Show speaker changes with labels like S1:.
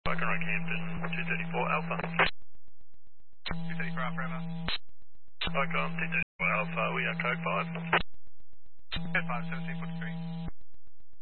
S1: Icon Rockhampton, 234 Alpha.
S2: 234 Alpha, Emma.
S1: Icon, 234 Alpha, we are code 5.
S2: Code 5, 1743.